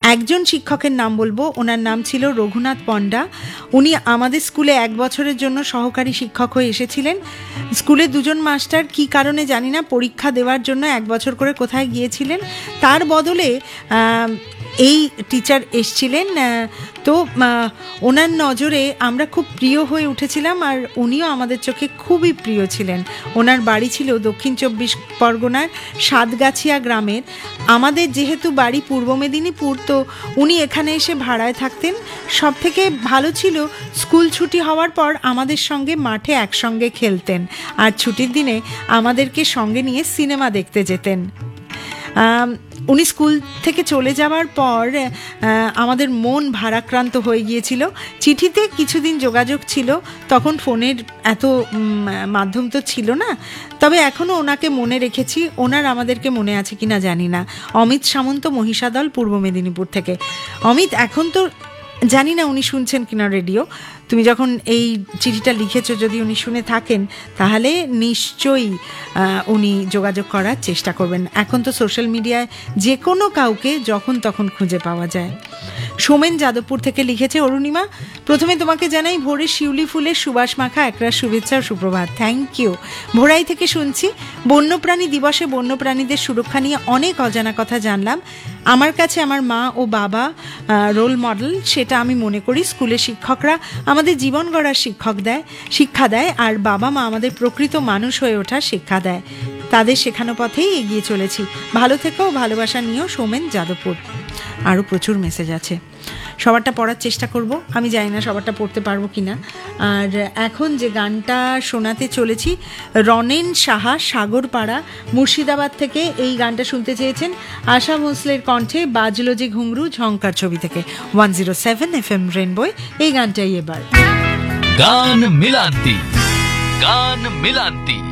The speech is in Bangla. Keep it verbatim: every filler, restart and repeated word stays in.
একজন শিক্ষকের নাম বলবো, ওনার নাম ছিল রঘুনাথ পণ্ডা। উনি আমাদের স্কুলে এক বছরের জন্য সহকারী শিক্ষক হয়ে এসেছিলেন। স্কুলে দুজন মাস্টার কি কারণে জানি না পরীক্ষা দেওয়ার জন্য এক বছর করে কোথায় গিয়েছিলেন, তার বদলে এই টিচার এসছিলেন। তো ওনার নজরে আমরা খুব প্রিয় হয়ে উঠেছিলাম, আর উনিও আমাদের চোখে খুবই প্রিয় ছিলেন। ওনার বাড়ি ছিল দক্ষিণ চব্বিশ পরগনার সাতগাছিয়া গ্রামের। আমাদের যেহেতু বাড়ি পূর্ব মেদিনীপুর, তো উনি এখানে এসে ভাড়ায় থাকতেন। সব থেকে ভালো ছিল স্কুল ছুটি হওয়ার পর আমাদের সঙ্গে মাঠে একসঙ্গে খেলতেন, আর ছুটির দিনে আমাদেরকে সঙ্গে নিয়ে সিনেমা দেখতে যেতেন। উনি স্কুল থেকে চলে যাওয়ার পর আমাদের মন ভারাক্রান্ত হয়ে গিয়েছিল। চিঠিতে কিছুদিন যোগাযোগ ছিল, তখন ফোনের এত মাধ্যম তো ছিল না, তবে এখনও ওনাকে মনে রেখেছি। ওনার আমাদেরকে মনে আছে কিনা জানি না। অমিত সামন্ত, মহিষাদল, পূর্ব মেদিনীপুর থেকে। অমিত, এখন তো জানি না উনি শুনছেন কিনা রেডিও। তুমি যখন এই চিঠিটা লিখেছো, যদি উনি শুনে থাকেন তাহলে নিশ্চয়ই উনি যোগাযোগ করার চেষ্টা করবেন। এখন তো সোশ্যাল মিডিয়ায় যে কোনো কাউকে যখন তখন খুঁজে পাওয়া যায়। সোমেন যাদবপুর থেকে লিখেছে, অরুণিমা, প্রথমে তোমাকে জানাই ভোরের শিউলি ফুলের সুবাস মাখা একরা শুভেচ্ছা ও সুপ্রভাত। Thank you. ভোরাই থেকে শুনছি। বন্যপ্রাণী দিবসে বন্যপ্রাণীদের সুরক্ষা নিয়ে অনেক অজানা কথা জানলাম। আমার কাছে আমার মা ও বাবা রোল মডেল, সেটা আমি মনে করি। স্কুলের শিক্ষকরা আমাদের জীবন গড়ার শিক্ষক দেয় শিক্ষা দেয় আর বাবা মা আমাদের প্রকৃত মানুষ হয়ে ওঠার শিক্ষা দেয়। তাদের শেখানো পথেই এগিয়ে চলেছি। ভালো থেকো, ভালোবাসা নিও। সোমেন যাদবপুর। আরও প্রচুর মেসেজ আছে, সবারটা পড়ার চেষ্টা করব। আমি জানি না সবারটা পড়তে পারবো কিনা। আর এখন যে গানটা শোনাতে চলেছি, রনেন সাহা, সাগরপাড়া, মুর্শিদাবাদ থেকে এই গানটা শুনতে চেয়েছেন। আশা ভোঁসলের কণ্ঠে বাজলো যে ঘুংরু, ঝংকার ছবি থেকে। One zero seven F M রেনবয় এই গানটাই এবার। গান মিলান্তি, গান মিলান্তি।